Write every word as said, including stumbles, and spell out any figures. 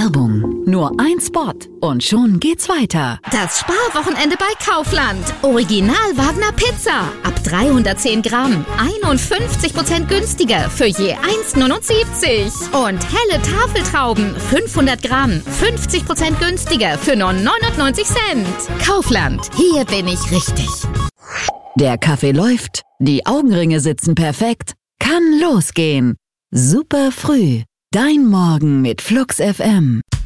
Werbung. Nur ein Spot und schon geht's weiter. Das Sparwochenende bei Kaufland. Original Wagner Pizza. Ab dreihundertzehn Gramm. einundfünfzig Prozent günstiger für je eins Komma neunundsiebzig. Und helle Tafeltrauben. fünfhundert Gramm. fünfzig Prozent günstiger für nur neunundneunzig Cent. Kaufland. Hier bin ich richtig. Der Kaffee läuft, die Augenringe sitzen perfekt. Kann losgehen. Super früh. Dein Morgen mit Flux F M.